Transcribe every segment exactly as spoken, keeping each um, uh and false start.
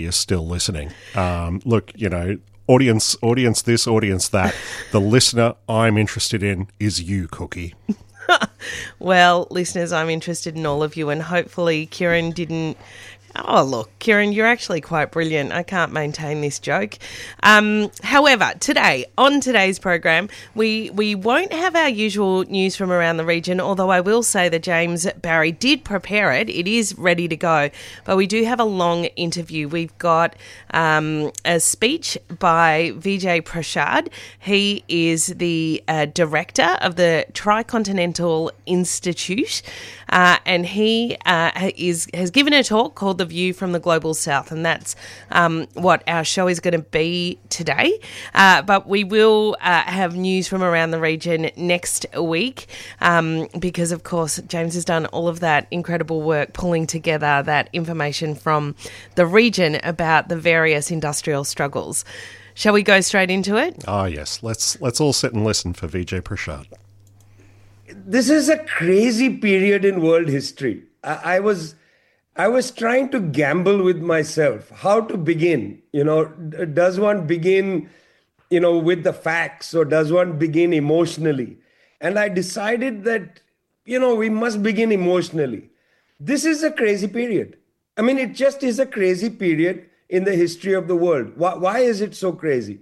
You're still listening. Um, look, you know, audience, audience this, audience that. The listener I'm interested in is you, Cookie. Well, listeners, I'm interested in all of you, and hopefully Kieran didn't... Oh, look, Kieran, you're actually quite brilliant. I can't maintain this joke. Um, however, today, on today's program, we, we won't have our usual news from around the region, although I will say that James Barry did prepare it. It is ready to go. But we do have a long interview. We've got um, a speech by Vijay Prashad. He is the uh, director of the Tricontinental Institute, uh, and he uh, is has given a talk called The View from the Global South, and that's um, what our show is going to be today. Uh, but we will uh, have news from around the region next week um, because, of course, James has done all of that incredible work pulling together that information from the region about the various industrial struggles. Shall we go straight into it? Ah, yes. Let's let's all sit and listen for Vijay Prashad. This is a crazy period in world history. I, I was... I was trying to gamble with myself, how to begin. You know, does one begin, you know, with the facts, or does one begin emotionally? And I decided that, you know, we must begin emotionally. This is a crazy period. I mean, it just is a crazy period in the history of the world. Why, why is it so crazy?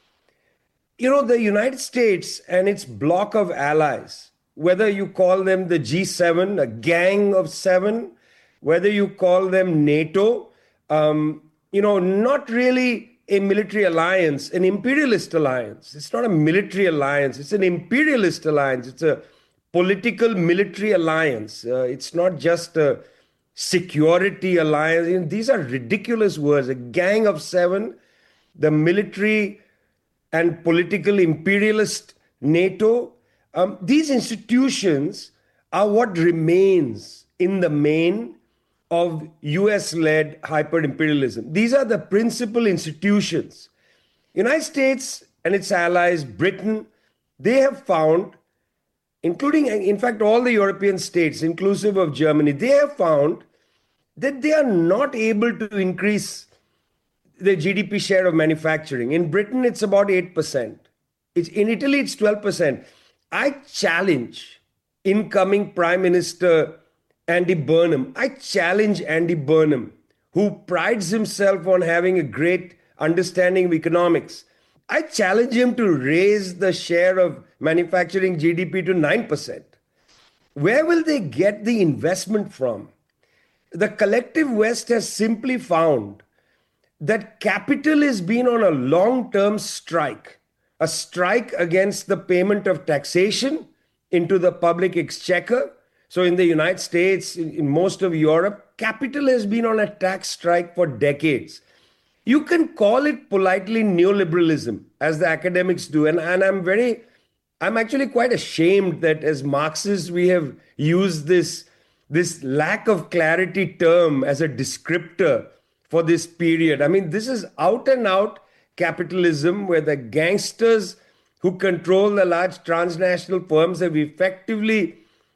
You know, the United States and its bloc of allies, whether you call them the G seven, a gang of seven, whether you call them NATO, um, you know, not really a military alliance, an imperialist alliance. It's not a military alliance. It's an imperialist alliance. It's a political military alliance. Uh, it's not just a security alliance. You know, these are ridiculous words. A gang of seven, the military and political imperialist NATO. Um, these institutions are what remains in the main of U S-led hyper-imperialism. These are the principal institutions. United States and its allies, Britain, they have found, including, in fact, all the European states, inclusive of Germany, they have found that they are not able to increase the G D P share of manufacturing. In Britain, it's about eight percent. It's, in Italy, it's twelve percent. I challenge incoming Prime Minister Andy Burnham. I challenge Andy Burnham, who prides himself on having a great understanding of economics. I challenge him to raise the share of manufacturing G D P to nine percent. Where will they get the investment from? The collective West has simply found that capital has been on a long-term strike, a strike against the payment of taxation into the public exchequer. So in the United States, in, in most of Europe, capital has been on a tax strike for decades. You can call it politely neoliberalism, as the academics do. And, and I'm very, I'm actually quite ashamed that as Marxists, we have used this, this lack of clarity term as a descriptor for this period. I mean, this is out and out capitalism, where the gangsters who control the large transnational firms have effectively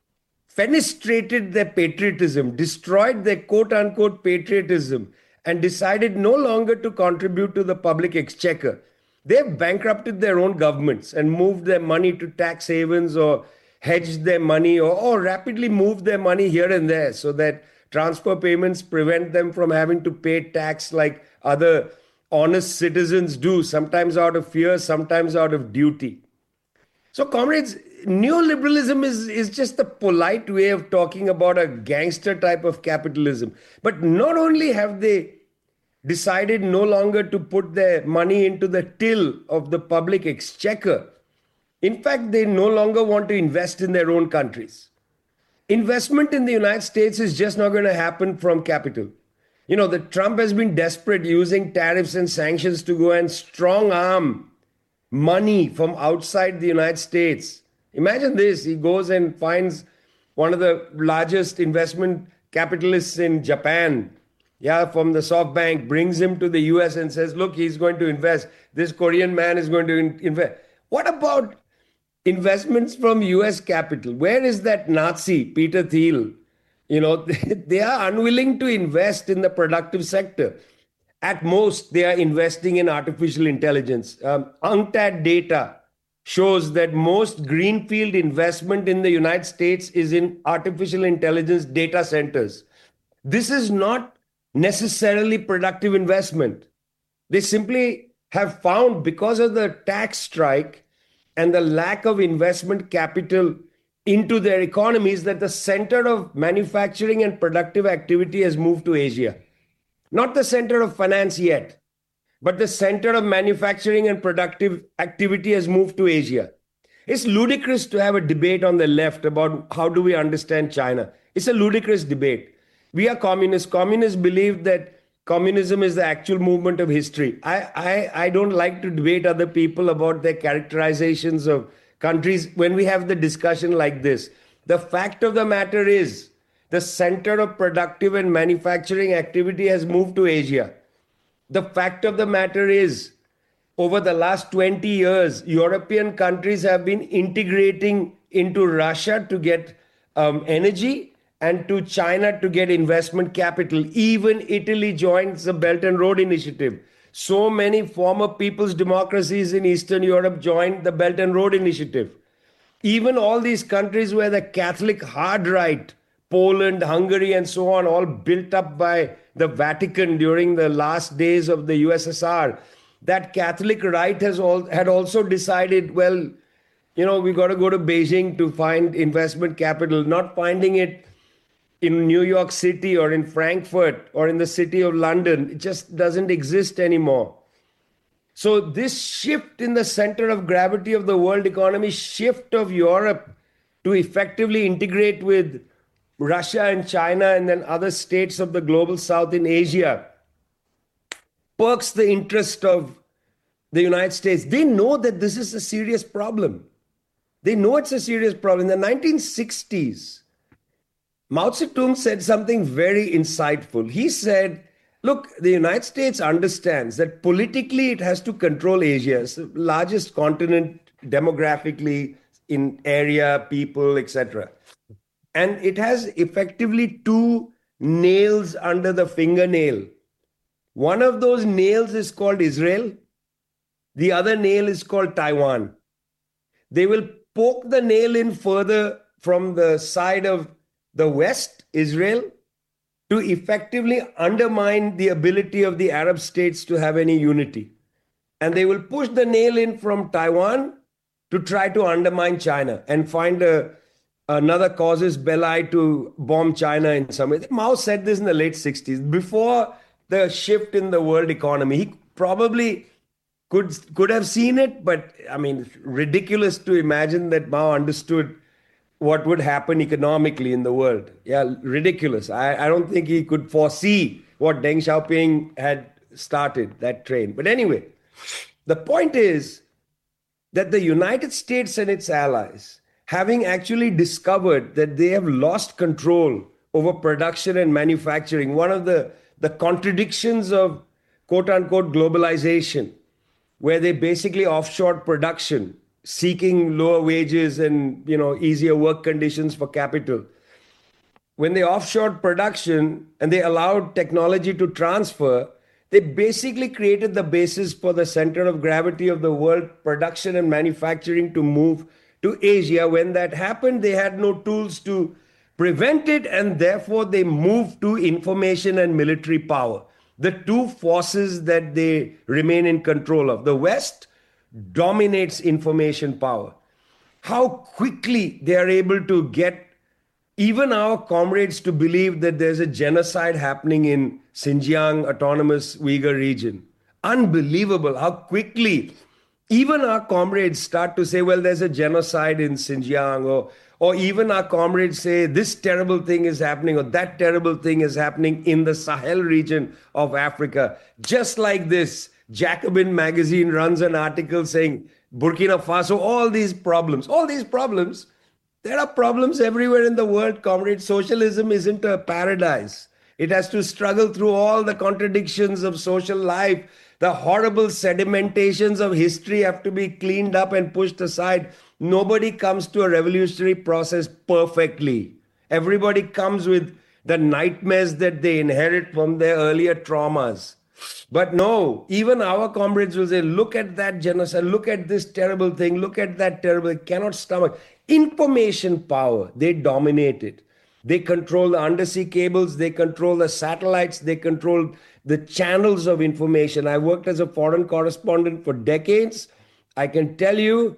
fenestrated their patriotism, destroyed their quote-unquote patriotism, and decided no longer to contribute to the public exchequer. They've bankrupted their own governments and moved their money to tax havens, or hedged their money, or, or rapidly moved their money here and there so that transfer payments prevent them from having to pay tax like other honest citizens do, sometimes out of fear, sometimes out of duty. So, comrades, neoliberalism is, is just the polite way of talking about a gangster type of capitalism. But not only have they decided no longer to put their money into the till of the public exchequer, in fact, they no longer want to invest in their own countries. Investment in the United States is just not going to happen from capital. You know, the Trump has been desperate, using tariffs and sanctions to go and strong arm money from outside the United States. Imagine this, he goes and finds one of the largest investment capitalists in Japan, yeah, from the SoftBank, brings him to the U S and says, look, he's going to invest. This Korean man is going to in- invest. What about investments from U S capital? Where is that Nazi, Peter Thiel? You know, they are unwilling to invest in the productive sector. At most, they are investing in artificial intelligence. Um, UNCTAD data shows that most greenfield investment in the United States is in artificial intelligence data centers. This is not necessarily productive investment. They simply have found, because of the tax strike and the lack of investment capital into their economies, that the center of manufacturing and productive activity has moved to Asia. Not the center of finance yet, but the center of manufacturing and productive activity has moved to Asia. It's ludicrous to have a debate on the left about how do we understand China. It's a ludicrous debate. We are communists. Communists believe that communism is the actual movement of history. I, I, I don't like to debate other people about their characterizations of countries when we have the discussion like this. The fact of the matter is, the center of productive and manufacturing activity has moved to Asia. The fact of the matter is, over the last twenty years, European countries have been integrating into Russia to get um, energy and to China to get investment capital. Even Italy joins the Belt and Road Initiative. So many former people's democracies in Eastern Europe joined the Belt and Road Initiative. Even all these countries where the Catholic hard right, Poland, Hungary, and so on, all built up by the Vatican during the last days of the U S S R, that Catholic right has all, had also decided, well, you know, we got to go to Beijing to find investment capital, not finding it in New York City or in Frankfurt or in the city of London. It just doesn't exist anymore. So this shift in the center of gravity of the world economy, shift of Europe to effectively integrate with Russia and China and then other states of the global south in Asia, perks the interest of the United States. They know that this is a serious problem. They know it's a serious problem. In the nineteen sixties, Mao Zedong said something very insightful. He said, look, the United States understands that politically it has to control Asia, it's the largest continent demographically in area, people, et cetera. And it has effectively two nails under the fingernail. One of those nails is called Israel. The other nail is called Taiwan. They will poke the nail in further from the side of the West, Israel, to effectively undermine the ability of the Arab states to have any unity. And they will push the nail in from Taiwan to try to undermine China and find a, another casus belli to bomb China in some way. Mao said this in the late sixties, before the shift in the world economy. He probably could, could have seen it, but I mean, it's ridiculous to imagine that Mao understood what would happen economically in the world. Yeah, ridiculous. I, I don't think he could foresee what Deng Xiaoping had started, that train. But anyway, the point is that the United States and its allies, having actually discovered that they have lost control over production and manufacturing, one of the, the contradictions of quote-unquote globalization, where they basically offshored production, seeking lower wages and, you know, easier work conditions for capital. When they offshored production and they allowed technology to transfer, they basically created the basis for the center of gravity of the world production and manufacturing to move to Asia. When that happened, they had no tools to prevent it, and therefore they moved to information and military power, the two forces that they remain in control of. The West dominates information power. How quickly they are able to get even our comrades to believe that there's a genocide happening in Xinjiang Autonomous Uyghur region. Unbelievable how quickly even our comrades start to say, well, there's a genocide in Xinjiang, or, or even our comrades say this terrible thing is happening or that terrible thing is happening in the Sahel region of Africa. Just like this, Jacobin magazine runs an article saying Burkina Faso, all these problems, all these problems, there are problems everywhere in the world, comrades. Socialism isn't a paradise. It has to struggle through all the contradictions of social life. The horrible sedimentations of history have to be cleaned up and pushed aside. Nobody comes to a revolutionary process perfectly. Everybody comes with the nightmares that they inherit from their earlier traumas. But no, even our comrades will say, look at that genocide, look at this terrible thing, look at that terrible thing, cannot stomach. Information power, they dominate it. They control the undersea cables, they control the satellites, they control the channels of information. I worked as a foreign correspondent for decades. I can tell you,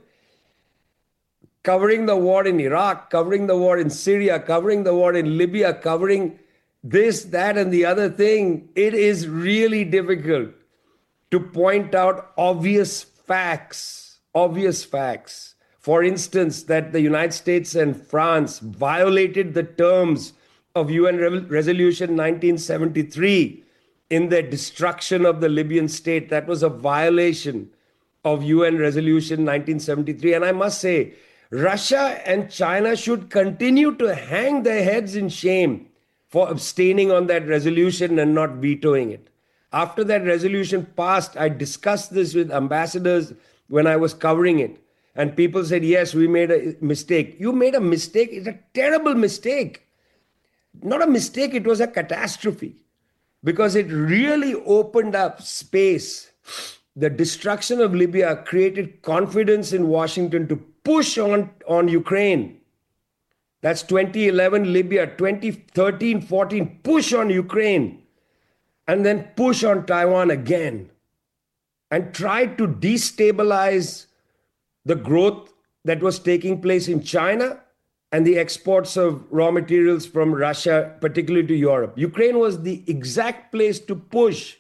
covering the war in Iraq, covering the war in Syria, covering the war in Libya, covering this, that, and the other thing, it is really difficult to point out obvious facts, obvious facts. For instance, that the United States and France violated the terms of U N Re- Resolution nineteen seventy-three in the destruction of the Libyan state. That was a violation of U N Resolution nineteen seventy-three. And I must say, Russia and China should continue to hang their heads in shame for abstaining on that resolution and not vetoing it. After that resolution passed, I discussed this with ambassadors when I was covering it. And people said, yes, we made a mistake. You made a mistake? It's a terrible mistake. Not a mistake, it was a catastrophe. Because it really opened up space. The destruction of Libya created confidence in Washington to push on, on Ukraine. That's twenty eleven Libya, twenty thirteen fourteen, push on Ukraine, and then push on Taiwan again, and try to destabilize the growth that was taking place in China and the exports of raw materials from Russia, particularly to Europe. Ukraine was the exact place to push.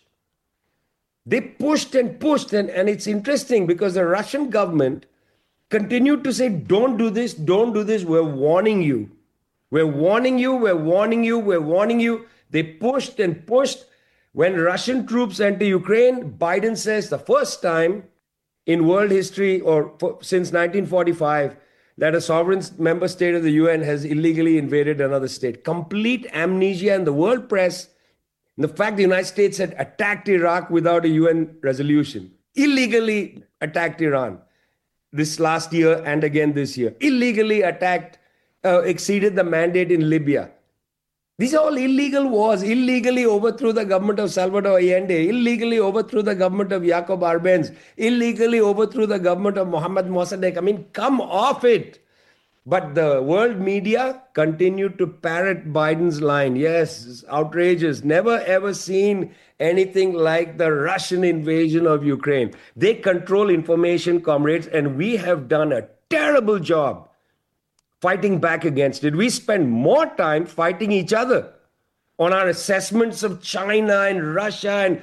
They pushed and pushed, and, and it's interesting because the Russian government continued to say, don't do this, don't do this, we're warning you. We're warning you, we're warning you, we're warning you. They pushed and pushed. When Russian troops enter Ukraine, Biden says the first time in world history or for, since nineteen forty-five that a sovereign member state of the U N has illegally invaded another state. Complete amnesia in the world press. The fact the United States had attacked Iraq without a U N resolution, illegally attacked Iran this last year and again this year, illegally attacked, uh, exceeded the mandate in Libya. These are all illegal wars, illegally overthrew the government of Salvador Allende, illegally overthrew the government of Jacob Arbenz, illegally overthrew the government of Mohammad Mossadegh. I mean, come off it. But the world media continued to parrot Biden's line. Yes, it's outrageous. Never ever seen anything like the Russian invasion of Ukraine. They control information, comrades, and we have done a terrible job fighting back against it. We spend more time fighting each other on our assessments of China and Russia and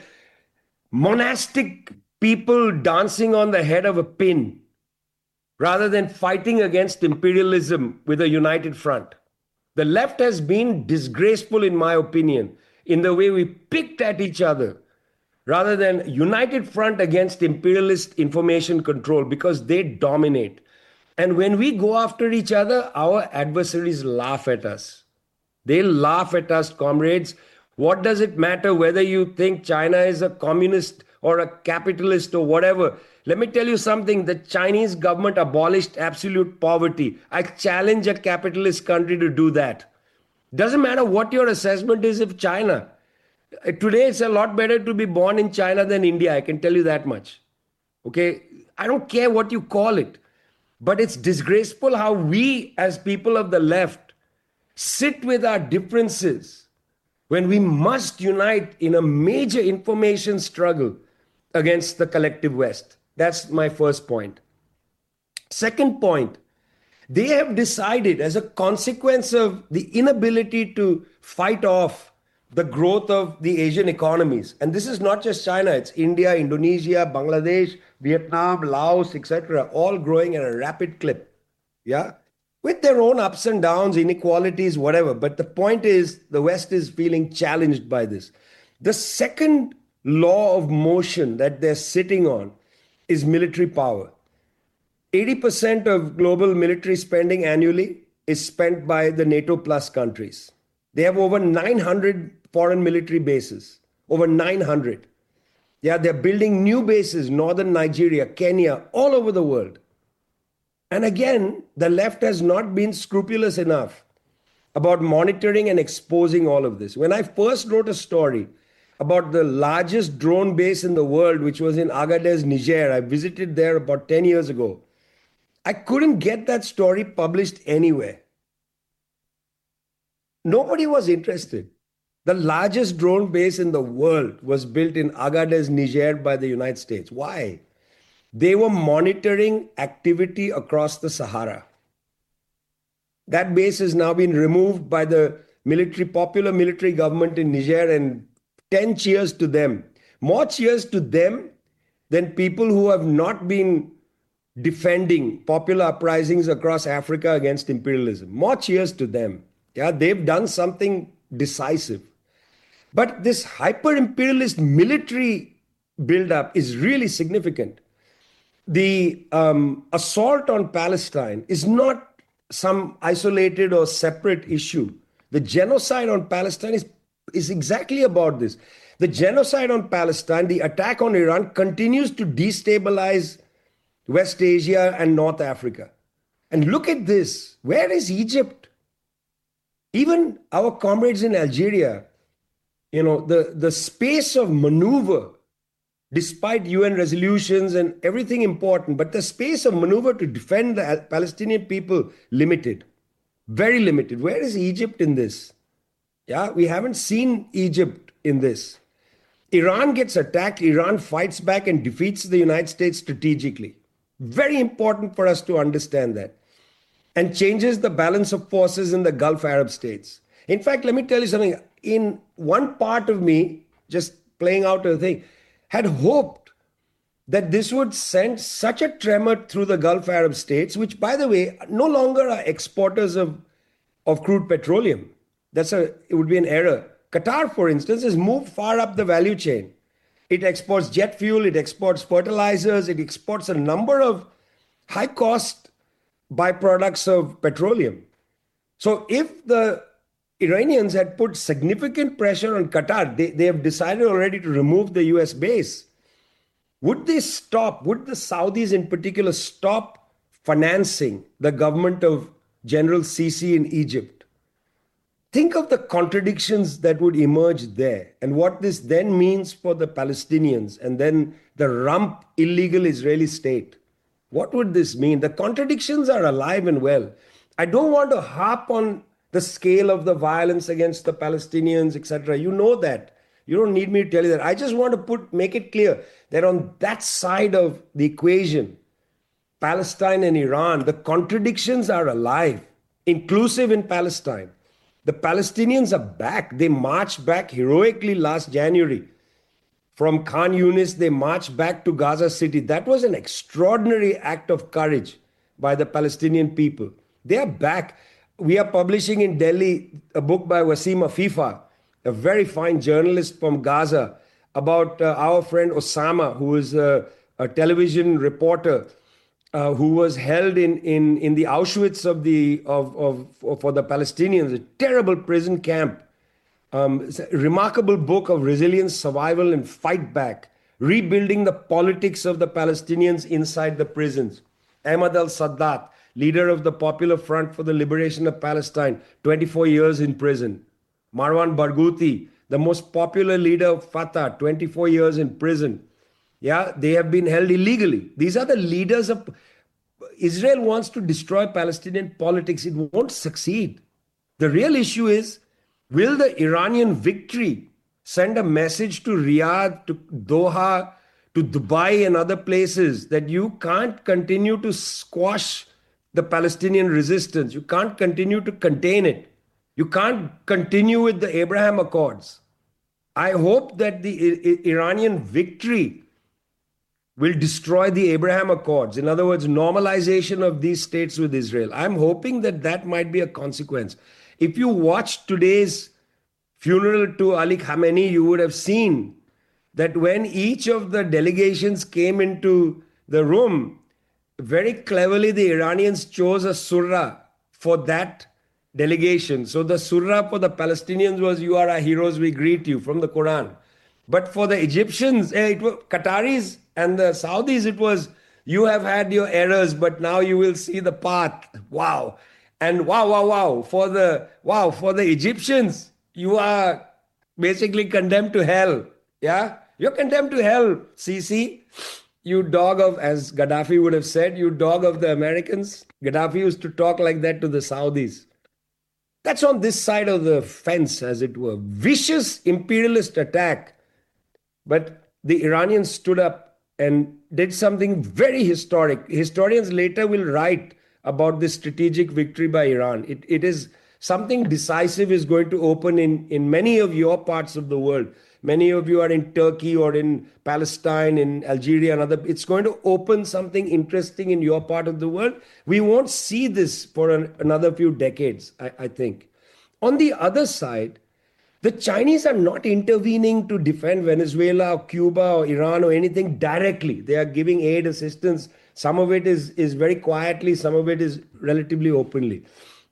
monastic people dancing on the head of a pin, rather than fighting against imperialism with a united front. The left has been disgraceful, in my opinion, in the way we picked at each other, rather than united front against imperialist information control, because they dominate. And when we go after each other, our adversaries laugh at us. They laugh at us, comrades. What does it matter whether you think China is a communist or a capitalist or whatever? Let me tell you something. The Chinese government abolished absolute poverty. I challenge a capitalist country to do that. Doesn't matter what your assessment is of China. Today, it's a lot better to be born in China than India. I can tell you that much. Okay? I don't care what you call it. But it's disgraceful how we, as people of the left, sit with our differences when we must unite in a major information struggle against the collective West. That's my first point. Second point, they have decided, as a consequence of the inability to fight off the growth of the Asian economies, and this is not just China, it's India, Indonesia, Bangladesh, Vietnam, Laos, et cetera, all growing at a rapid clip, yeah, with their own ups and downs, inequalities, whatever. But the point is, the West is feeling challenged by this. The second law of motion that they're sitting on is military power. eighty percent of global military spending annually is spent by the NATO plus countries. They have over nine hundred foreign military bases, over nine hundred. Yeah, they're building new bases, northern Nigeria, Kenya, all over the world. And again, the left has not been scrupulous enough about monitoring and exposing all of this. When I first wrote a story about the largest drone base in the world, which was in Agadez, Niger. I visited there about ten years ago. I couldn't get that story published anywhere. Nobody was interested. The largest drone base in the world was built in Agadez, Niger by the United States. Why? They were monitoring activity across the Sahara. That base has now been removed by the military, popular military government in Niger, and ten cheers to them. More cheers to them than people who have not been defending popular uprisings across Africa against imperialism. More cheers to them. Yeah, they've done something decisive. But this hyper-imperialist military buildup is really significant. The um, assault on Palestine is not some isolated or separate issue. The genocide on Palestine is, is exactly about this. The genocide on Palestine, the attack on Iran, continues to destabilize West Asia and North Africa. And look at this. Where is Egypt? Even our comrades in Algeria, you know, the, the space of maneuver, despite U N resolutions and everything important, but the space of maneuver to defend the Palestinian people, limited, very limited. Where is Egypt in this? Yeah, we haven't seen Egypt in this. Iran gets attacked, Iran fights back and defeats the United States strategically. Very important for us to understand that. And changes the balance of forces in the Gulf Arab states. In fact, let me tell you something. In one part of me, just playing out a thing, had hoped that this would send such a tremor through the Gulf Arab states, which, by the way, no longer are exporters of, of crude petroleum. That's a, it would be an error. Qatar, for instance, has moved far up the value chain. It exports jet fuel, it exports fertilizers, it exports a number of high-cost byproducts of petroleum. So if the Iranians had put significant pressure on Qatar, they, they have decided already to remove the U S base. Would they stop, would the Saudis in particular stop financing the government of General Sisi in Egypt? Think of the contradictions that would emerge there and what this then means for the Palestinians and then the rump illegal Israeli state. What would this mean? The contradictions are alive and well. I don't want to harp on the scale of the violence against the Palestinians, et cetera. You know that. You don't need me to tell you that. I just want to put make it clear that on that side of the equation, Palestine and Iran, the contradictions are alive, inclusive in Palestine. The Palestinians are back. They marched back heroically last January. From Khan Yunis, they marched back to Gaza City. That was an extraordinary act of courage by the Palestinian people. They are back. We are publishing in Delhi a book by Wasim Afifa, a very fine journalist from Gaza, about uh, our friend Osama, who is a, a television reporter uh, who was held in, in, in the Auschwitz of the, of, of, of, for the Palestinians, a terrible prison camp. Um, it's a remarkable book of resilience, survival, and fight back, rebuilding the politics of the Palestinians inside the prisons. Ahmad al-Sadat, leader of the Popular Front for the Liberation of Palestine, twenty-four years in prison. Marwan Barghouti, the most popular leader of Fatah, twenty-four years in prison. Yeah, they have been held illegally. These are the leaders of... Israel wants to destroy Palestinian politics. It won't succeed. The real issue is, will the Iranian victory send a message to Riyadh, to Doha, to Dubai and other places that you can't continue to squash the Palestinian resistance. You can't continue to contain it. You can't continue with the Abraham Accords. I hope that the I- Iranian victory will destroy the Abraham Accords. In other words, normalization of these states with Israel. I'm hoping that that might be a consequence. If you watch today's funeral to Ali Khamenei, you would have seen that when each of the delegations came into the room, very cleverly the Iranians chose a surah for that delegation. So the surah for the Palestinians was, "You are our heroes, we greet you," from the Quran. But for the Egyptians, eh, it was Qataris and the Saudis, it was, "You have had your errors, but now you will see the path." Wow. And wow, wow, wow. For the wow, for the Egyptians, you are basically condemned to hell. Yeah, you're condemned to hell, Sisi. You dog of, as Gaddafi would have said, you dog of the Americans. Gaddafi used to talk like that to the Saudis. That's on this side of the fence, as it were. Vicious imperialist attack. But the Iranians stood up and did something very historic. Historians later will write about this strategic victory by Iran. It, it is something decisive is going to open in, in many of your parts of the world. Many of you are in Turkey or in Palestine, in Algeria, and other. It's going to open something interesting in your part of the world. We won't see this for an, another few decades, I, I think. On the other side, the Chinese are not intervening to defend Venezuela or Cuba or Iran or anything directly. They are giving aid, assistance. Some of it is, is very quietly, some of it is relatively openly.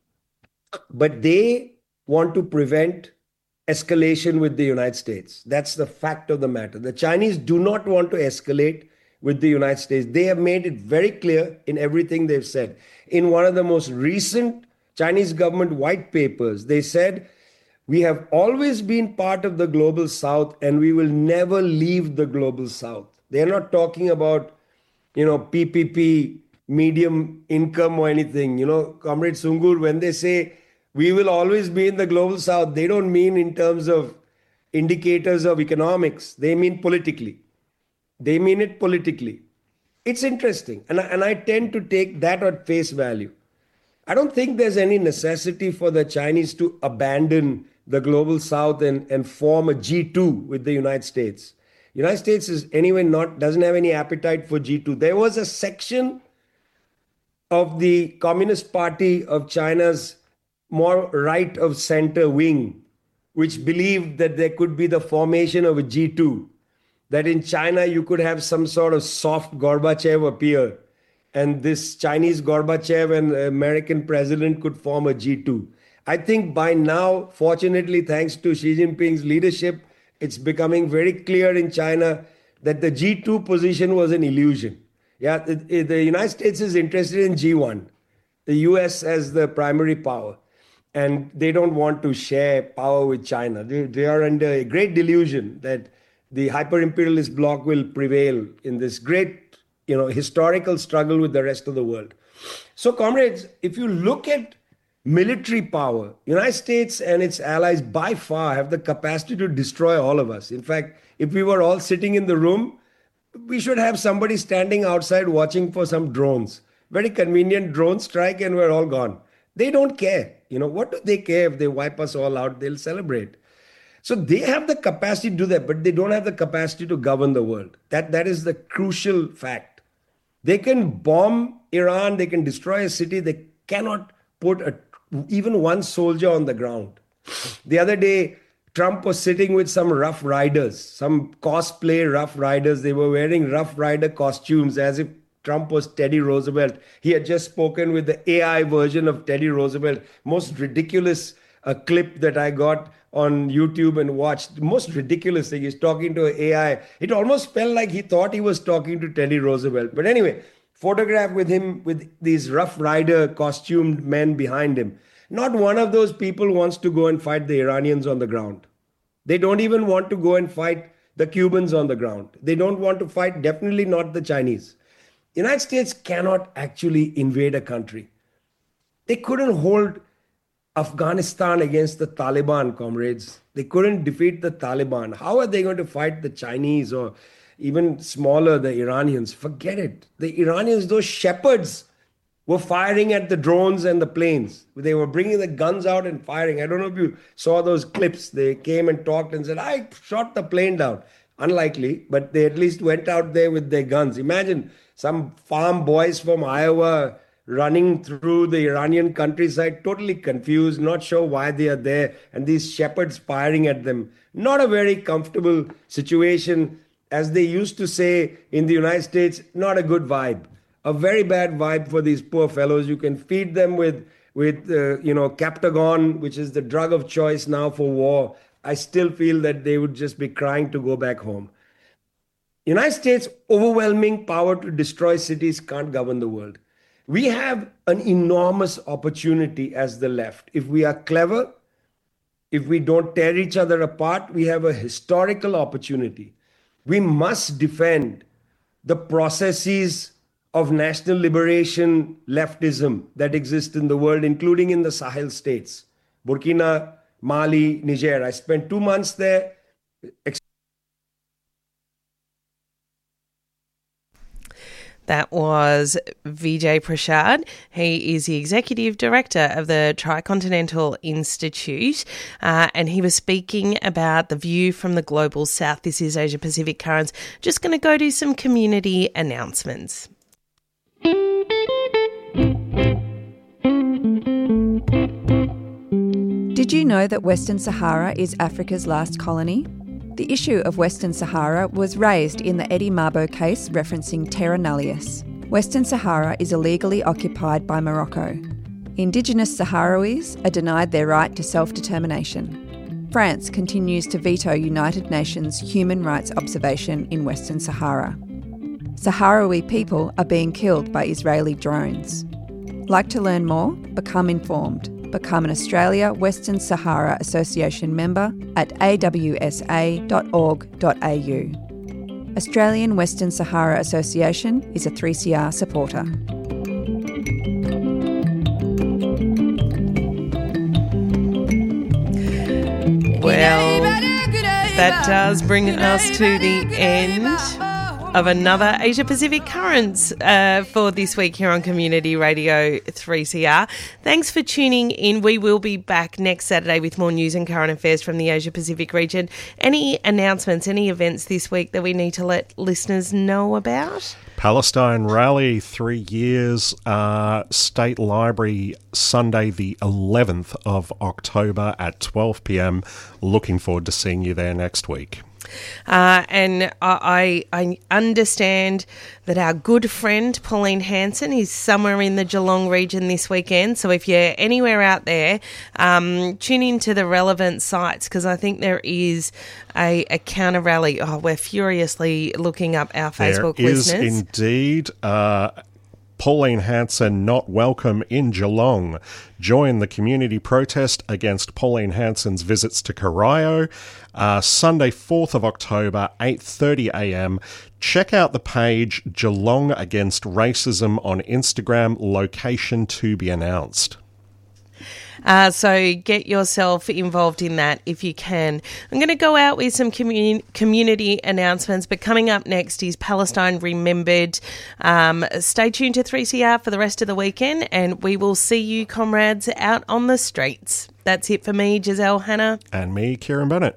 But they want to prevent escalation with the United States. That's the fact of the matter. The Chinese do not want to escalate with the United States. They have made it very clear in everything they've said. In one of the most recent Chinese government white papers, they said, we have always been part of the global south and we will never leave the global south. They're not talking about, you know, P P P, medium income or anything. You know, Comrade Sungur, when they say we will always be in the global south, they don't mean in terms of indicators of economics. They mean politically. They mean it politically. It's interesting. And I, and I tend to take that at face value. I don't think there's any necessity for the Chinese to abandon the global south and, and form a G two with the United States. United States is anyway not, doesn't have any appetite for G two. There was a section of the Communist Party of China's more right of center wing, which believed that there could be the formation of a G two, that in China you could have some sort of soft Gorbachev appear, and this Chinese Gorbachev and American president could form a G two. I think by now, fortunately, thanks to Xi Jinping's leadership, it's becoming very clear in China that the G two position was an illusion. Yeah, the, the United States is interested in G one, the U S as the primary power. And they don't want to share power with China. They, they are under a great delusion that the hyper-imperialist bloc will prevail in this great, you know, historical struggle with the rest of the world. So, comrades, if you look at military power, United States and its allies by far have the capacity to destroy all of us. In fact, if we were all sitting in the room, we should have somebody standing outside watching for some drones. Very convenient drone strike and we're all gone. They don't care. You know, what do they care if they wipe us all out? They'll celebrate. So they have the capacity to do that, but they don't have the capacity to govern the world. That, that is the crucial fact. They can bomb Iran, they can destroy a city, they cannot put a, even one soldier on the ground. The other day, Trump was sitting with some Rough Riders, some cosplay Rough Riders. They were wearing Rough Rider costumes as if Trump was Teddy Roosevelt. He had just spoken with the A I version of Teddy Roosevelt. Most ridiculous uh, clip that I got on YouTube and watched. Most ridiculous thing. He's talking to an A I. It almost felt like he thought he was talking to Teddy Roosevelt. But anyway, photograph with him with these Rough Rider costumed men behind him. Not one of those people wants to go and fight the Iranians on the ground. They don't even want to go and fight the Cubans on the ground. They don't want to fight, definitely not the Chinese. United States cannot actually invade a country. They couldn't hold Afghanistan against the Taliban, comrades. They couldn't defeat the Taliban. How are they going to fight the Chinese or even smaller, the Iranians? Forget it. The Iranians, those shepherds, were firing at the drones and the planes. They were bringing the guns out and firing. I don't know if you saw those clips. They came and talked and said, I shot the plane down. Unlikely, but they at least went out there with their guns. Imagine some farm boys from Iowa running through the Iranian countryside, totally confused, not sure why they are there, and these shepherds firing at them. Not a very comfortable situation. As they used to say in the United States, not a good vibe. A very bad vibe for these poor fellows. You can feed them with, with uh, you know, Captagon, which is the drug of choice now for war. I still feel that they would just be crying to go back home. United States' overwhelming power to destroy cities can't govern the world. We have an enormous opportunity as the left. If we are clever, if we don't tear each other apart, we have a historical opportunity. We must defend the processes of national liberation leftism that exist in the world, including in the Sahel states, Burkina, Mali, Niger. I spent two months there. That was Vijay Prashad. He is the Executive Director of the Tricontinental Institute, uh, and he was speaking about the view from the Global South. This is Asia Pacific Currents. Just going to go to some community announcements. Did you know that Western Sahara is Africa's last colony? The issue of Western Sahara was raised in the Eddie Mabo case referencing terra nullius. Western Sahara is illegally occupied by Morocco. Indigenous Sahrawis are denied their right to self-determination. France continues to veto United Nations human rights observation in Western Sahara. Sahrawi people are being killed by Israeli drones. Like to learn more? Become informed. Become an Australia Western Sahara Association member at a w s a dot org dot a u. Australian Western Sahara Association is a three C R supporter. Well, that does bring us to the end of another Asia Pacific Currents uh, for this week here on Community Radio three C R. Thanks for tuning in. We will be back next Saturday with more news and current affairs from the Asia Pacific region. Any announcements, any events this week that we need to let listeners know about? Palestine Rally, three years, uh, State Library, Sunday the eleventh of October at twelve p.m. Looking forward to seeing you there next week. Uh, and I, I understand that our good friend Pauline Hanson is somewhere in the Geelong region this weekend. So if you're anywhere out there, um, tune into the relevant sites because I think there is a, a counter rally. Oh, we're furiously looking up our Facebook there listeners. There is indeed. Uh, Pauline Hanson not welcome in Geelong. Join the community protest against Pauline Hanson's visits to Corio. Uh, Sunday, fourth of October, eight thirty a.m. Check out the page Geelong Against Racism on Instagram. Location to be announced. Uh, so get yourself involved in that if you can. I'm going to go out with some commun- community announcements, but coming up next is Palestine Remembered. Um, stay tuned to three C R for the rest of the weekend, and we will see you, comrades, out on the streets. That's it for me, Giselle Hanna. And me, Kieran Bennett.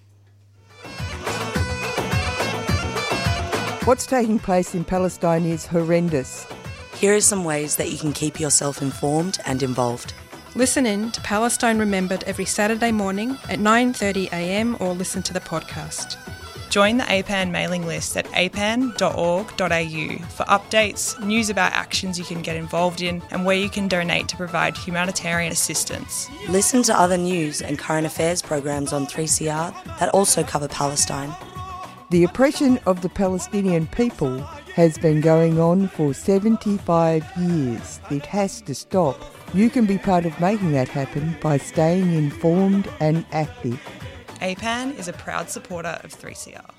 What's taking place in Palestine is horrendous. Here are some ways that you can keep yourself informed and involved. Listen in to Palestine Remembered every Saturday morning at nine thirty a.m. or listen to the podcast. Join the A P A N mailing list at a p a n dot org dot a u for updates, news about actions you can get involved in and where you can donate to provide humanitarian assistance. Listen to other news and current affairs programs on three C R that also cover Palestine. The oppression of the Palestinian people has been going on for seventy-five years. It has to stop. You can be part of making that happen by staying informed and active. A P A N is a proud supporter of three C R.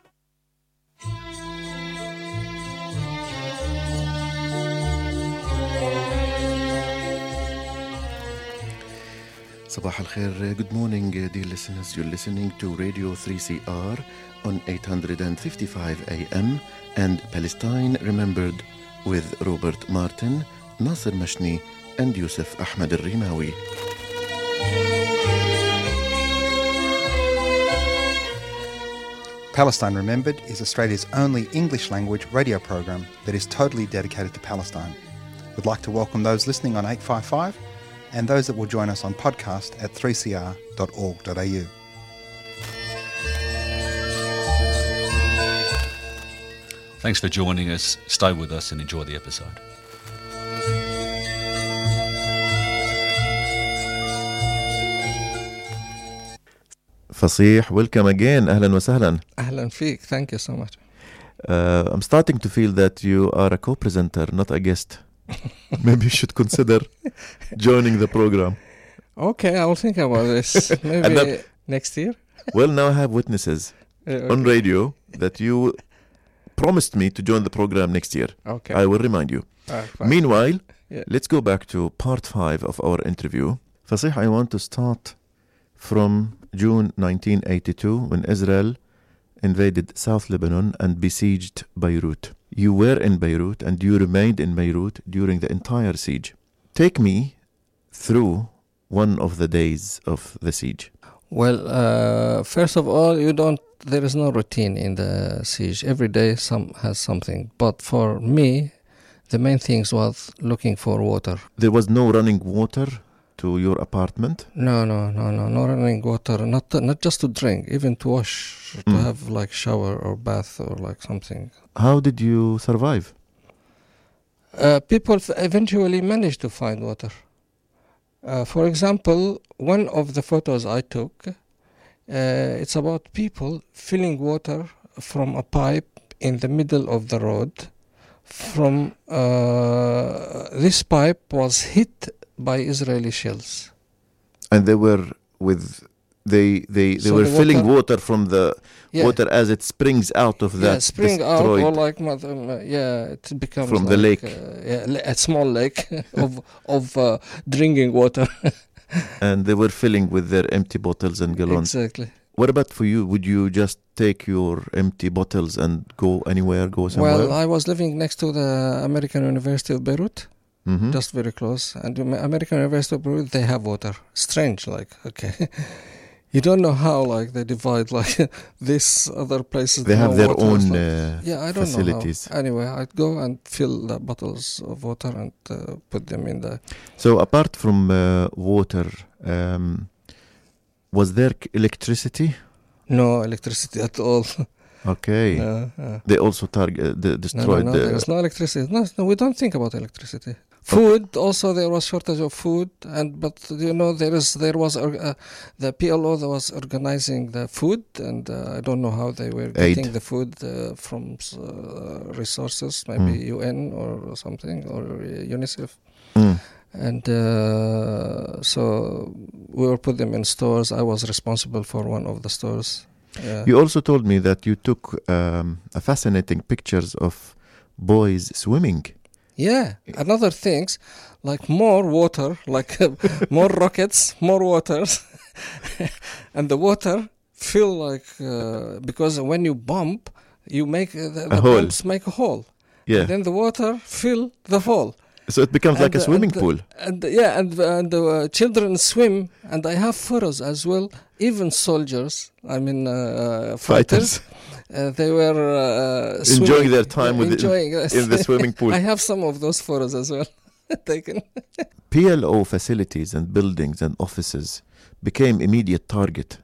Sabah al khair, good morning dear listeners. You're listening to Radio three C R on eight fifty-five A M and Palestine Remembered with Robert Martin, Nasser Mashni and Yusuf Ahmed al-Rimawi. Palestine Remembered is Australia's only English-language radio program that is totally dedicated to Palestine. We'd like to welcome those listening on eight fifty-five and those that will join us on podcast at three c r dot org dot a u. Thanks for joining us. Stay with us and enjoy the episode. Fasih, welcome again. Ahlan wa sahlan. Ahlan fiq. Thank you so much. Uh, I'm starting to feel that you are a co-presenter, not a guest. Maybe you should consider joining the program. Okay, I will think about this. Maybe that, next year. Well, now I have witnesses yeah, okay. on radio that you promised me to join the program next year. Okay. I will remind you. Right, Meanwhile, yeah. let's go back to part five of our interview. Fasih, I want to start from June nineteen eighty-two when Israel invaded South Lebanon and besieged Beirut. You were in Beirut and you remained in Beirut during the entire siege. Take me through one of the days of the siege. Well, uh, first of all, you don't. There is no routine in the siege. Every day some has something. But for me, the main thing was looking for water. There was no running water to your apartment? No, no, no, no, no running water. Not not just to drink, even to wash, to Mm. have like shower or bath or like something. How did you survive? Uh, people f- eventually managed to find water. Uh, for example, one of the photos I took, uh, it's about people filling water from a pipe in the middle of the road. From uh, this pipe was hit by Israeli shells. And they were with they they, they So were the filling water- water from the Yeah. water as it springs out of that Yeah, spring out destroyed or like mother, um, uh, yeah, it becomes from like, the lake. uh, yeah, la- a small lake of of uh, drinking water. And they were filling with their empty bottles and gallons. Exactly. What about for you? Would you just take your empty bottles and go anywhere, go somewhere? Well, I was living next to the American University of Beirut, Mhm. just very close. And the American University of Beirut, they have water. Strange, like, okay. You don't know how, like, they divide, like, this other places. They have no their water, own, it's like- uh, yeah, I don't facilities. know how. Anyway, I'd go and fill the bottles of water and uh, put them in the... So apart from uh, water, um, was there c- electricity? No electricity at all. Okay. Uh, uh. They also target the No, no, destroyed no, the there's no electricity. No, no, we don't think about electricity. Food also, there was shortage of food, and but you know there is there was uh, the P L O that was organizing the food, and uh, I don't know how they were Aid. getting the food uh, from uh, resources, maybe Mm. U N or something or uh, UNICEF, Mm. and uh, so we were put them in stores. I was responsible for one of the stores. Yeah. You also told me that you took um, a fascinating pictures of boys swimming. Yeah, another things like more water, like uh, more rockets, more waters, and the water feel like uh, because when you bump, you make uh, the, A the hole. bumps make a hole. Yeah. And then the water fill the hole. So it becomes like a And, uh, swimming and, uh, pool. And uh, yeah, and and the uh, children swim, and I have photos as well. Even soldiers, I mean uh, fighters. Fighters. Uh, they were uh, Enjoying swimming- their time with the- enjoying, uh, in the swimming pool. I have some of those photos as well taken. P L O facilities and buildings and offices became immediate target.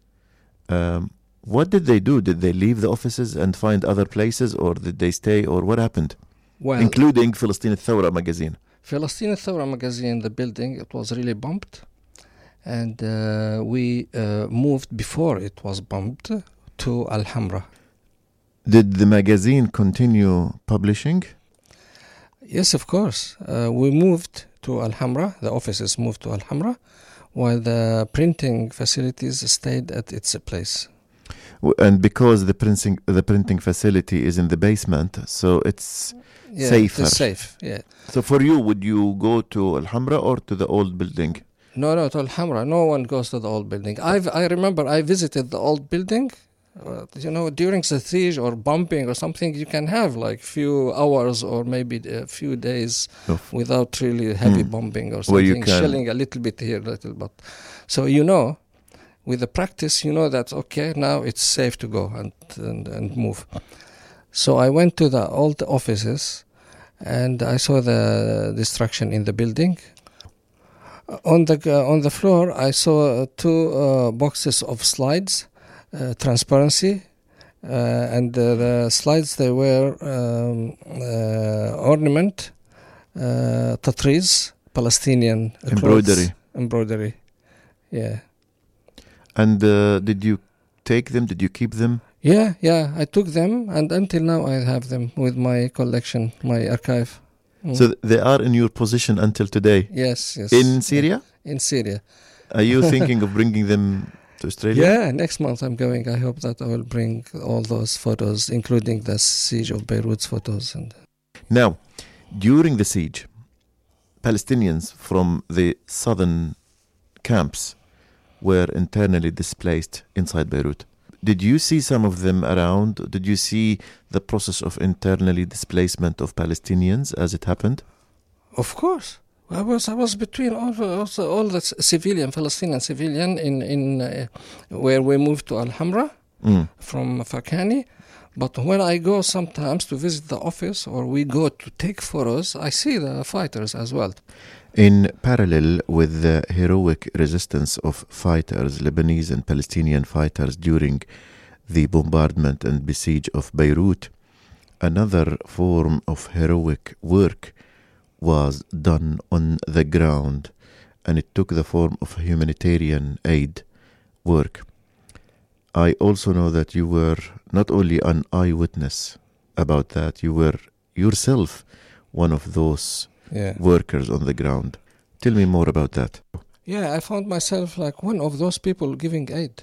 Um, what did they do? Did they leave the offices and find other places, or did they stay, or what happened? Well, Including Palestine Thawra magazine. Palestine Thawra magazine, the building, it was really bombed, and uh, we uh, moved before it was bombed to Al Hamra. Did the magazine continue publishing? Yes, of course. Uh, we moved to Al Hamra. The offices moved to Al Hamra, while the printing facilities stayed at its place. W- And because the printing the printing facility is in the basement, so it's Yeah, safer. it's safe. Yeah. So for you, would you go to Al Hamra or to the old building? No, no, to Al Hamra. No one goes to the old building. I I remember I visited the old building. Uh, you know, during the siege or bombing or something, you can have like few hours or maybe a few days Of- without really heavy Mm. bombing or Where you something, can- shelling a little bit here, little but. So you know, with the practice, you know that okay, now it's safe to go and and, and move. So I went to the old offices, and I saw the destruction in the building. Uh, On the uh, on the floor, I saw uh, two uh, boxes of slides, uh, transparency, uh, and uh, the slides they were um, uh, ornament, uh, tatreez, Palestinian uh, clothes, Embroidery. embroidery, yeah. And uh, did you take them? Did you keep them? Yeah, yeah, I took them, and until now I have them with my collection, my archive. Mm. So th- they are in your possession until today? Yes, yes. In Syria? in Syria. Are you thinking of bringing them to Australia? Yeah, next month I'm going. I hope that I will bring all those photos, including the siege of Beirut's photos. And now, during the siege, Palestinians from the southern camps were internally displaced inside Beirut. Did you see some of them around? Did you see the process of internally displacement of Palestinians as it happened? Of course. I was I was between all also all the civilian Palestinian civilian in in uh, where we moved to Al Hamra mm. from Fakani. But when I go sometimes to visit the office or we go to take photos, I see the fighters as well. In parallel with the heroic resistance of fighters, Lebanese and Palestinian fighters during the bombardment and besiege of Beirut, another form of heroic work was done on the ground, and it took the form of humanitarian aid work. I also know that you were not only an eyewitness about that, you were yourself one of those yeah. workers on the ground. Tell me more about that. Yeah, I found myself like one of those people giving aid.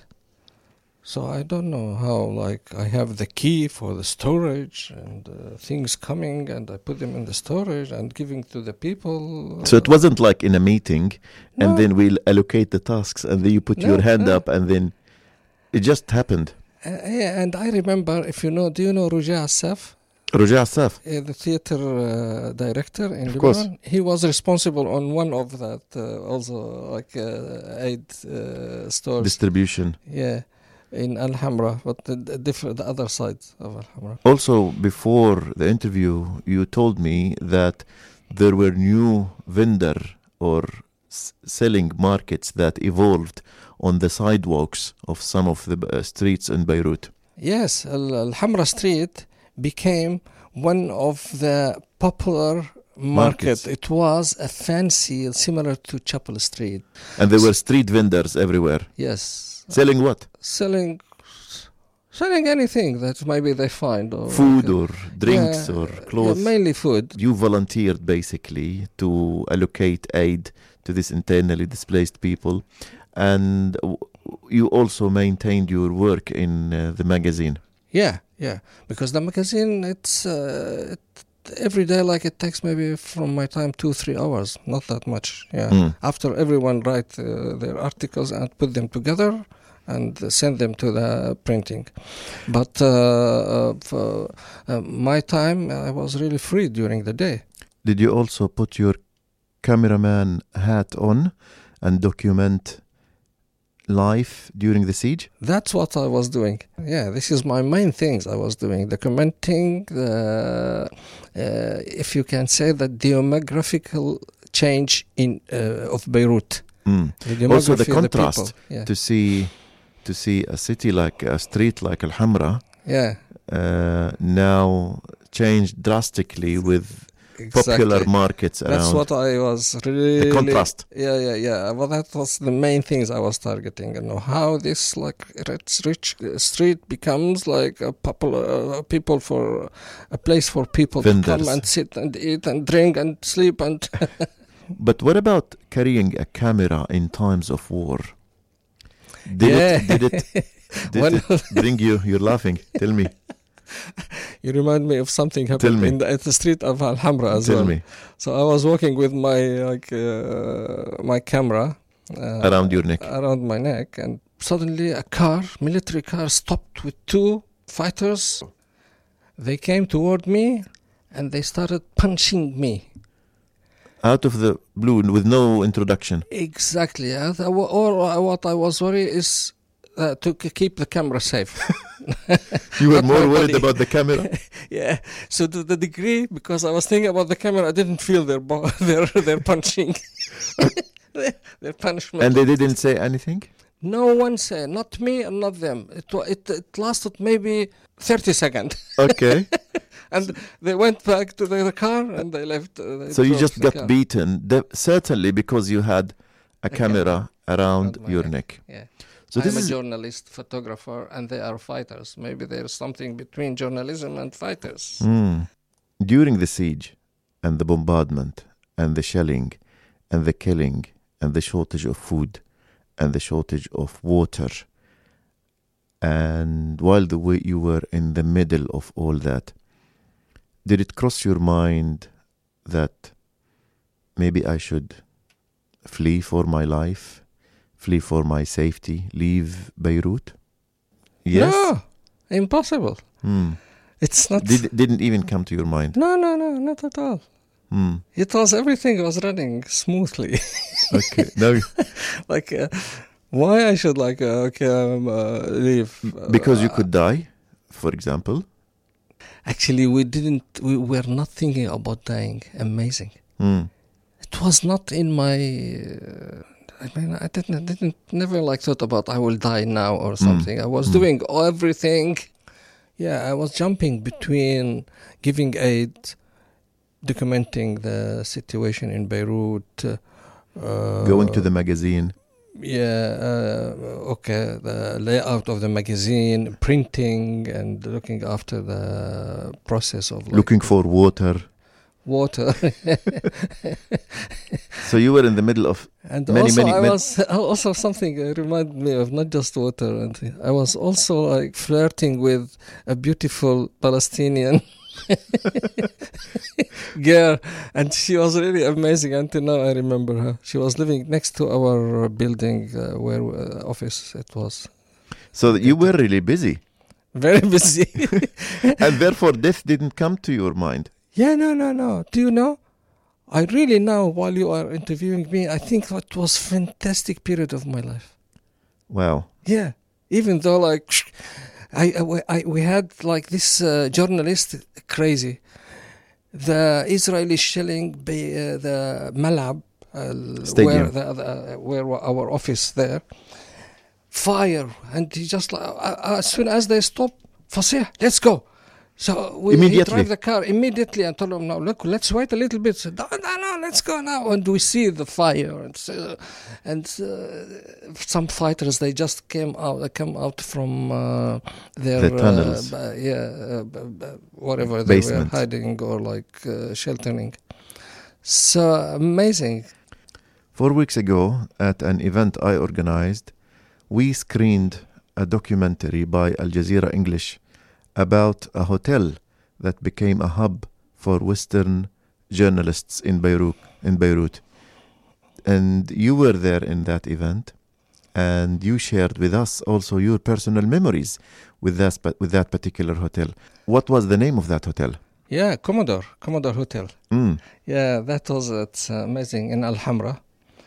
So I don't know how, like, I have the key for the storage and uh, things coming, and I put them in the storage and giving to the people. So it wasn't like in a meeting, No. and then we'll allocate the tasks, and then you put No, your hand no. up, and then it just happened. Uh, yeah, and I remember, if you know, do you know Ruja Assaf? Ruja Assaf? Uh, the theater uh, director in Of Lebanon. course. He was responsible on one of that, uh, also like uh, aid uh, stores. Distribution. Yeah, in Al Hamra, but the, the different the other side of Al Hamra. Also, before the interview, you told me that there were new vendor or s- selling markets that evolved on the sidewalks of some of the uh, streets in Beirut. Yes, Al, Al Hamra Street became one of the popular market. Markets. It was a fancy, similar to Chapel Street. And there were street vendors everywhere. Yes. Selling what? Selling selling anything that maybe they find. Or Food like, or drinks yeah, or clothes? yeah, mainly food. You volunteered basically to allocate aid to these internally displaced people, and w- you also maintained your work in uh, the magazine. Yeah, yeah. Because the magazine, it's uh, it, every day, like it takes maybe from my time two, three hours. Not that much. Yeah. Mm. After everyone write uh, their articles and put them together and uh, send them to the printing. But uh, uh, for, uh, my time, I was really free during the day. Did you also put your cameraman hat on and document life during the siege? That's what I was doing. Yeah, this is my main things I was doing. Documenting the, uh, if you can say, the demographical change in uh, of Beirut. Mm. The Also the demography of the contrast people, yeah. to see to see a city like a street like Al Hamra Yeah. uh, now changed drastically with popular Exactly. markets around. That's what I was really... The contrast. Yeah, yeah, yeah. Well, that was the main things I was targeting. You know, how this, like, rich, rich street becomes, like, a popular uh, people for... A place for people Vendors. to come and sit and eat and drink and sleep and... But what about carrying a camera in times of war? Did Yeah. it, did it, did When- it bring you? You're laughing. Tell me. You remind me of something happened me. in the, at the street of Al Hamra as Tell well. me. So I was walking with my like uh, my camera uh, Around your neck. around my neck, and suddenly a car, military car, stopped with two fighters. They came toward me, and they started punching me. Out of the blue, with no introduction. Exactly. Uh, th- Or what I was worried is uh, to k- keep the camera safe. You were Not more my worried body. about the camera? Yeah. So to the degree, because I was thinking about the camera, I didn't feel their bo- their their punching, their, their punishment. And they didn't say anything? No one said, not me and not them. It wa- it, it lasted maybe thirty seconds. Okay. And they went back to the, the car and they left. Uh, they So you drove just the got car. beaten, de- certainly because you had a, A camera, camera around around my your neck. neck. Yeah. So I'm this a is journalist, photographer, and they are fighters. Maybe there's something between journalism and fighters. Mm. During the siege and the bombardment and the shelling and the killing and the shortage of food and the shortage of water. And while the way you were in the middle of all that, did it cross your mind that maybe I should flee for my life, flee for my safety, leave Beirut? Yes? No, impossible. Hmm. It's not... Did, didn't even come to your mind? No, no, no, not at all. Hmm. It was, everything was running smoothly. Okay. No. Like, uh, why I should, like, uh, okay, um, uh, leave? Uh, because you could die, for example? Actually, we didn't, we were not thinking about dying. Amazing. Hmm. It was not in my, uh, I mean, I didn't, didn't, never like thought about I will die now or something. Mm. I was mm. doing everything. Yeah, I was jumping between giving aid, documenting the situation in Beirut. Uh, Going to the magazine. Yeah, uh, okay, the layout of the magazine, printing and looking after the process of... Like, looking for water. Water. So you were in the middle of and many, also many... I many was also something uh, reminded me of not just water. And I was also like flirting with a beautiful Palestinian girl, and she was really amazing. Until now, I remember her. She was living next to our building uh, where uh, office it was. So you were really busy. Very busy. And therefore death didn't come to your mind. Yeah, no, no, no. Do you know? I really now, while you are interviewing me, I think that was fantastic period of my life. Wow. Yeah. Even though, like, I, I, I we had, like, this uh, journalist, crazy. The Israeli shelling by, uh, the Malab, uh, where, the, the, where our office there, fire. And he just, like, uh, as soon as they stop, Fasih, let's go. So we he drive the car immediately and told him, no, look, let's wait a little bit. So, no, no, no, let's go now. And we see the fire. And, uh, and uh, some fighters, they just came out, they come out from uh, their... The tunnels. Uh, yeah, uh, whatever Basement. They were hiding or like uh, sheltering. So amazing. Four weeks ago, at an event I organized, we screened a documentary by Al Jazeera English about a hotel that became a hub for Western journalists in Beirut. In Beirut, and you were there in that event, and you shared with us also your personal memories with that with that particular hotel. What was the name of that hotel? Yeah, Commodore, Commodore Hotel. Mm. Yeah, that was it's amazing in Al Hamra,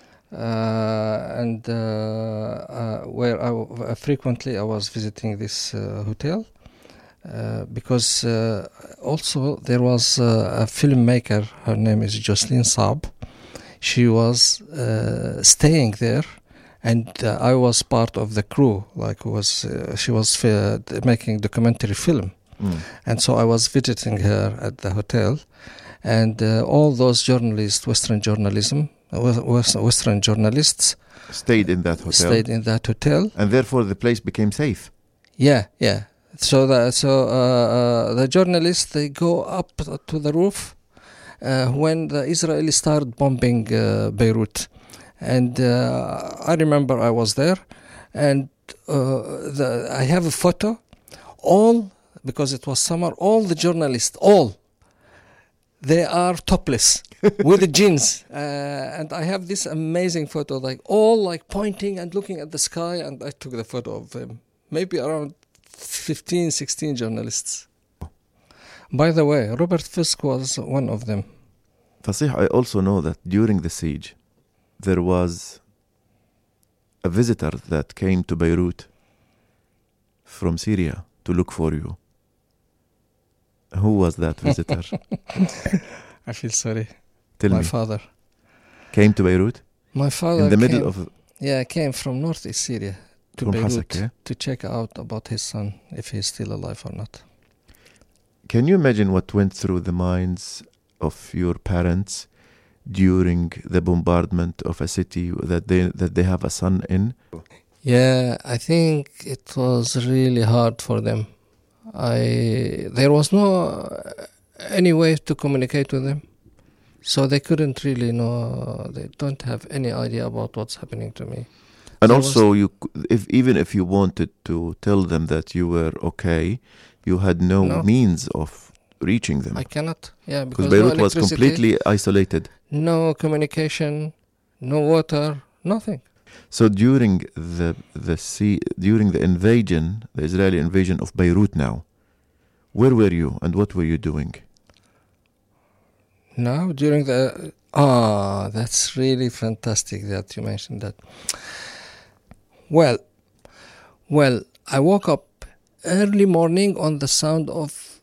uh, and uh, uh, where I w- frequently I was visiting this uh, hotel. Uh, because uh, also there was uh, a filmmaker, her name is Jocelyn Saab. She was uh, staying there, and uh, I was part of the crew. Like was uh, she was uh, making documentary film, mm. and so I was visiting her at the hotel, and uh, all those journalists, Western journalism, Western journalists, stayed in that hotel. Stayed in that hotel, and therefore the place became safe. Yeah, yeah. So the so uh, uh, the journalists, they go up to the roof uh, when the Israelis started bombing uh, Beirut, and uh, I remember I was there, and uh, the, I have a photo. All because it was summer, all the journalists, all they are topless with the jeans, uh, and I have this amazing photo, like all like pointing and looking at the sky, and I took the photo of them. Maybe around fifteen, sixteen journalists. By the way, Robert Fisk was one of them. Fasih, I also know that during the siege, there was a visitor that came to Beirut from Syria to look for you. Who was that visitor? I feel sorry. Tell My me. father. Came to Beirut? My father In the came, middle of... Yeah, came from northeast Syria to From Beirut Hasaka, yeah? to check out about his son, if he's still alive or not. Can you imagine what went through the minds of your parents during the bombardment of a city that they that they have a son in? Yeah, I think it was really hard for them. I there was no uh, any way to communicate with them. So they couldn't really know, they don't have any idea about what's happening to me. And so also, you, if even if you wanted to tell them that you were okay, you had no, No. means of reaching them. I cannot, yeah, Because because no Beirut was electricity, completely isolated. no communication, no water, nothing. So during the the sea, during the invasion, the Israeli invasion of Beirut now, where were you and what were you doing? Now, during the... Ah, that's really fantastic that you mentioned that. Well, well, I woke up early morning on the sound of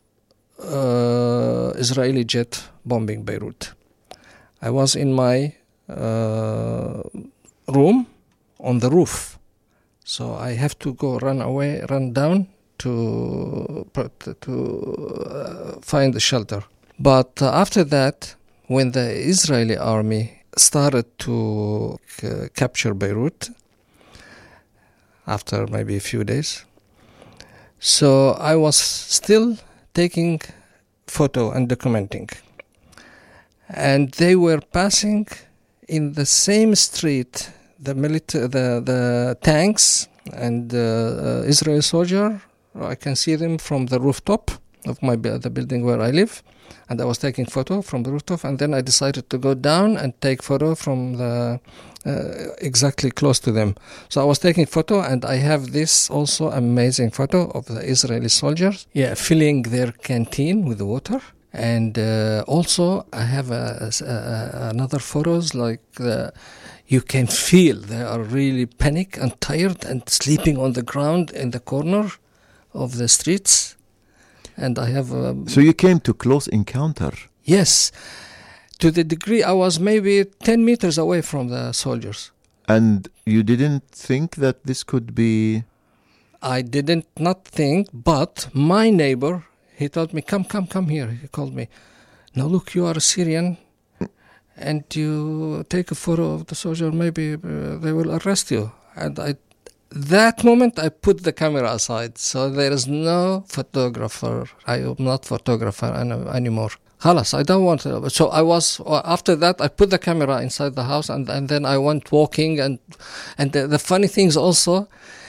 uh, Israeli jet bombing Beirut. I was in my uh, room on the roof, so I have to go run away, run down to to uh, find a shelter. But uh, after that, when the Israeli army started to uh, capture Beirut, after maybe a few days, so I was still taking photo and documenting. And they were passing in the same street, the milita- the the tanks and uh, uh, Israeli soldier. I can see them from the rooftop of my bu- the building where I live, and I was taking photo from the rooftop. And then I decided to go down and take photo from the uh, exactly close to them. So I was taking photo, and I have this also amazing photo of the Israeli soldiers, yeah, filling their canteen with water. And uh, also, I have a, a, a, another photos like the, you can feel they are really panic and tired and sleeping on the ground in the corner of the streets. And I have. A, So you came to close encounter. Yes, to the degree I was maybe ten meters away from the soldiers. And you didn't think that this could be. I didn't not think, but my neighbor. He told me, come, come, come here. He called me. Now look, you are a Syrian, and you take a photo of the soldier, maybe uh, they will arrest you. And I, that moment, I put the camera aside. So there is no photographer. I am not photographer an- anymore. Halas, I don't want to. So I was, after that, I put the camera inside the house, and, and then I went walking. And, and the, the funny things also,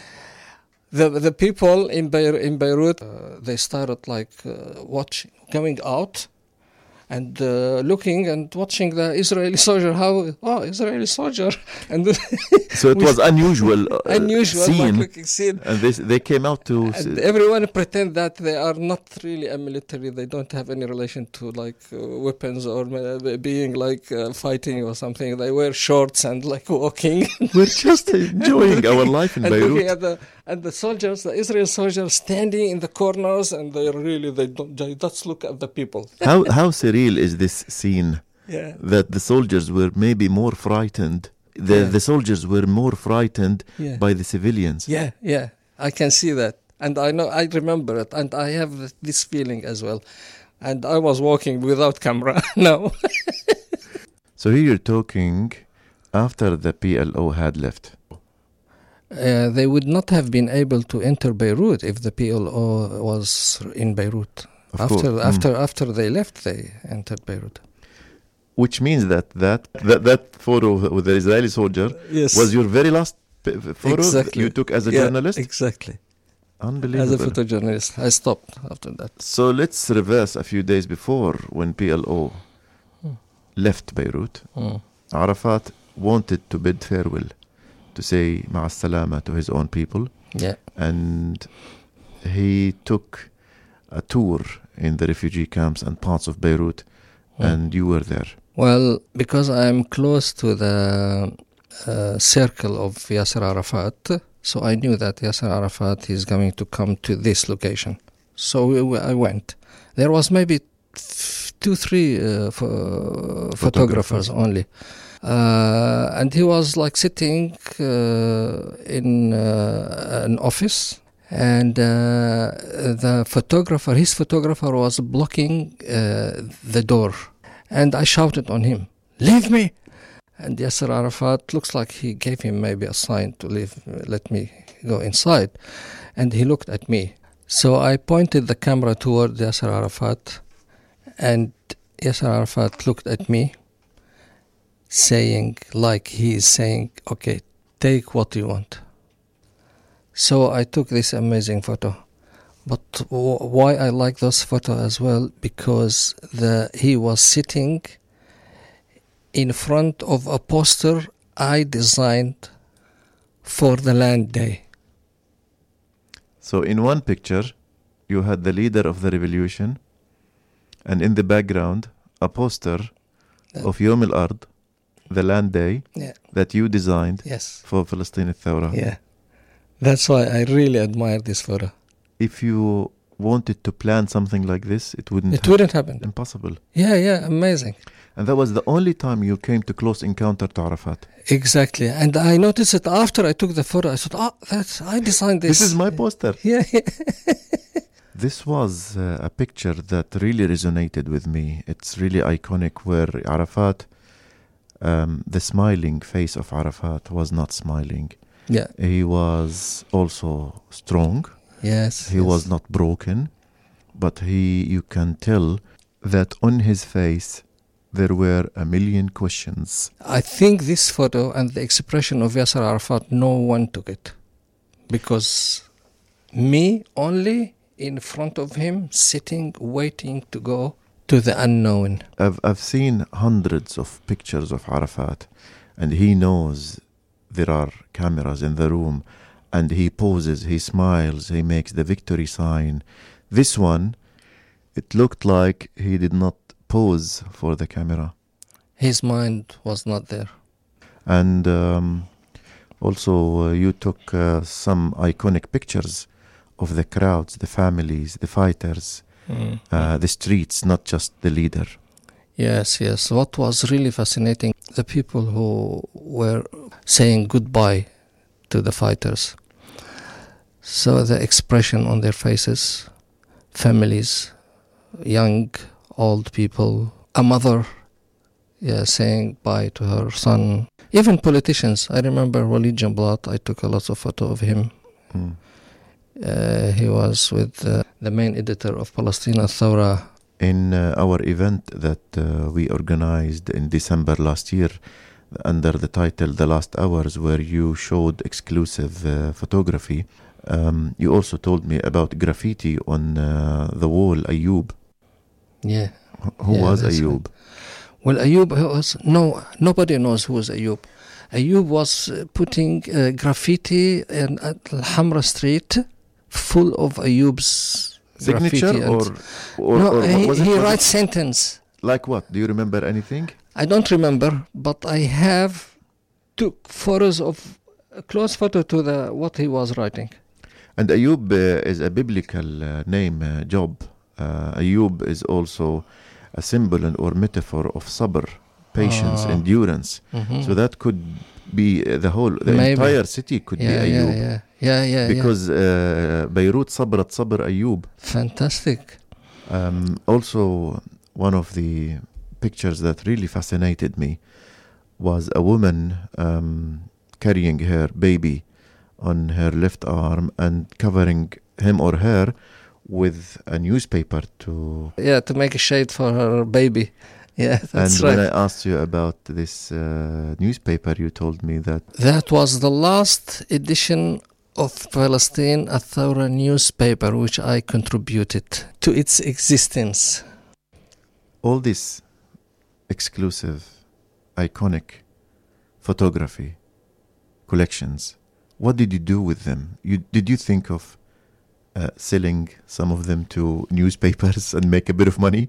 The the people in Beir- in Beirut, uh, they started like uh, watching, going out, and uh, looking and watching the Israeli soldier. How oh Israeli soldier, and So it was unusual, uh, unusual scene, looking scene. and this, they came out to. And everyone pretend that they are not really a military. They don't have any relation to like uh, weapons or uh, being like uh, fighting or something. They wear shorts and like walking. We're just enjoying our life in and Beirut. Looking at the and the soldiers, the Israeli soldiers, standing in the corners, and they really they don't they just look at the people. how how surreal is this scene? Yeah. That the soldiers were maybe more frightened. The Yeah. the soldiers were more frightened Yeah. by the civilians. Yeah, yeah, I can see that, and I know I remember it, and I have this feeling as well. And I was walking without camera now. So here you're talking after the P L O had left. Uh, they would not have been able to enter Beirut if the P L O was in Beirut. Of after course. after Mm. after they left, they entered Beirut. Which means that that, that, that photo with the Israeli soldier Yes. was your very last p- photo Exactly. you took as a Yeah, journalist? Exactly. Unbelievable. As a photojournalist, I stopped after that. So let's reverse a few days before when P L O Hmm. left Beirut. Hmm. Arafat wanted to bid farewell, to say ma'a salama to his own people. Yeah. And he took a tour in the refugee camps and parts of Beirut, Hmm. and you were there. Well, because I'm close to the uh, circle of Yasser Arafat, so I knew that Yasser Arafat is going to come to this location. So we, we, I went. There was maybe f- two, three uh, pho- photographers only. Uh, and he was like sitting uh, in uh, an office, and uh, the photographer, his photographer was blocking uh, the door. And I shouted on him, "Leave me!" And Yasser Arafat looks like he gave him maybe a sign to leave, let me go inside. And he looked at me. So I pointed the camera toward Yasser Arafat, and Yasser Arafat looked at me, saying, like he is saying, okay, take what you want. So I took this amazing photo. But w- why I like this photo as well, because the he was sitting in front of a poster I designed for the Land Day. So in one picture, you had the leader of the revolution, and in the background, a poster uh, of Yom al-Ard, the Land Day, yeah. that you designed yes. for Palestine al-Thawra. Yeah, that's why I really admire this photo. If you wanted to plan something like this, it wouldn't It ha- wouldn't happen. Impossible. Yeah, yeah, amazing. And that was the only time you came to close encounter to Arafat. Exactly. And I noticed it after I took the photo. I thought, oh, that's, I designed this. This is my poster. Yeah. This was uh, a picture that really resonated with me. It's really iconic, where Arafat, um, the smiling face of Arafat was not smiling. Yeah. He was also strong. Yes. He yes. was not broken, but he, you can tell that on his face there were a million questions. I think this photo and the expression of Yasser Arafat, no one took it. Because me only in front of him, sitting, waiting to go to the unknown. I've, I've seen hundreds of pictures of Arafat, and he knows there are cameras in the room, and he poses, he smiles, he makes the victory sign. This one, it looked like he did not pose for the camera. His mind was not there. And um, also uh, you took uh, some iconic pictures of the crowds, the families, the fighters, mm. uh, the streets, not just the leader. Yes, yes. What was really fascinating, the people who were saying goodbye to the fighters. So the expression on their faces, families, young, old people, a mother yeah, saying bye to her son, even politicians. I remember Walid Jumblat, I took a lot of photos of him. Mm. Uh, he was with uh, the main editor of Palestine al-Thawra. In uh, our event that uh, we organized in December last year, under the title The Last Hours, where you showed exclusive uh, photography, um, you also told me about graffiti on uh, the wall, Ayub. Yeah. Who yeah, was Ayub? Right. Well, Ayub was, no, nobody knows who was Ayub. Ayub was uh, putting uh, graffiti in at Al-Hamra Street, full of Ayub's signature, or, or, no, or he, was it, he was writes it, sentence. Like what? Do you remember anything? I don't remember, but I have took photos of a close photo to the what he was writing. And Ayub uh, is a biblical uh, name, uh, Job. Uh, Ayub is also a symbol and or metaphor of sabr, patience, ah. endurance. Mm-hmm. So that could be uh, the whole, the Maybe. entire city could yeah, be Ayub. Yeah, yeah, yeah, yeah. Because yeah. Uh, Beirut sabrat sabr Ayub. Fantastic. Um, also, one of the pictures that really fascinated me was a woman um, carrying her baby on her left arm and covering him or her with a newspaper to... Yeah, to make a shade for her baby. Yeah, that's and right. when I asked you about this uh, newspaper, you told me that... That was the last edition of Palestine al-Thawra newspaper, which I contributed to its existence. All this exclusive, iconic photography collections, what did you do with them? You did you think of uh, selling some of them to newspapers and make a bit of money?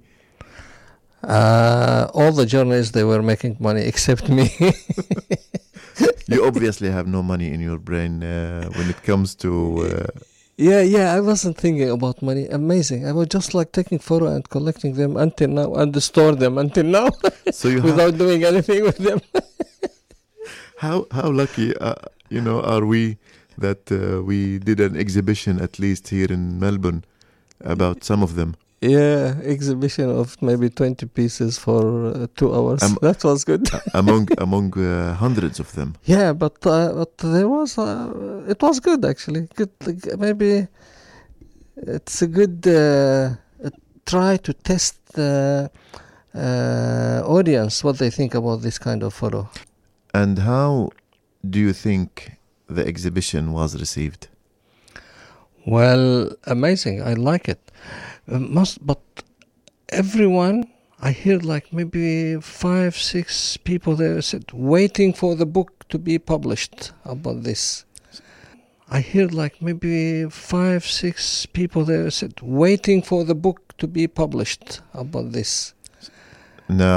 Uh, all the journalists, they were making money except me. You obviously have no money in your brain uh, when it comes to... Uh, yeah, yeah, I wasn't thinking about money. Amazing. I was just like taking photo and collecting them until now and store them until now. So you without have, doing anything with them. how how lucky uh, you know are we that uh, we did an exhibition at least here in Melbourne about some of them. Yeah, exhibition of maybe twenty pieces for uh, two hours. Um, that was good. among among uh, hundreds of them. Yeah, but uh, but there was uh, it was good actually. Good, maybe it's a good uh, try to test the uh, audience what they think about this kind of photo. And how do you think the exhibition was received? Well, amazing. I like it. Uh, most, but everyone, I hear like maybe five, six people there said waiting for the book to be published about this. I hear like maybe five, six people there said waiting for the book to be published about this. Now